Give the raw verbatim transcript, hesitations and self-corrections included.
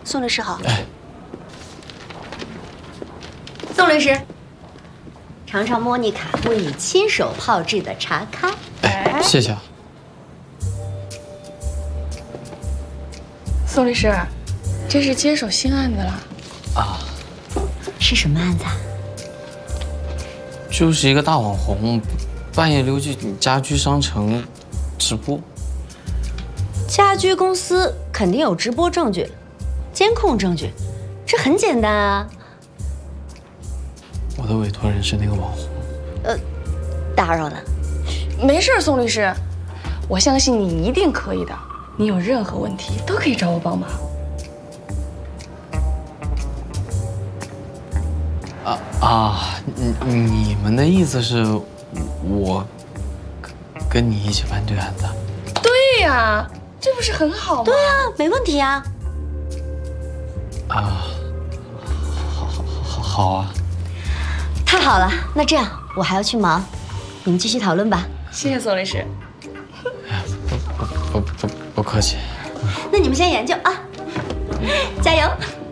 宋律师好。 哎， 宋律师，尝尝莫妮卡为你亲手泡制的茶咖。 哎，谢谢啊。 宋律师，这是接手新案子了。 啊， 是什么案子啊？ 就是一个大网红，半夜溜进家居商城直播。 家居公司肯定有直播证据、监控证据，这很简单啊。 我的委托人是那个网红。 呃，打扰了。 没事，宋律师，我相信你一定可以的。你有任何问题都可以找我帮忙。 啊啊，你你们的意思是，我跟你一起办这个案子？ 对呀，这不是很好吗？ 对啊，没问题啊。 啊，好，好，好，好啊。 太好了，那这样我还要去忙，你们继续讨论吧。 谢谢宋律师。 不不不不不客气。 那你们先研究啊，加油。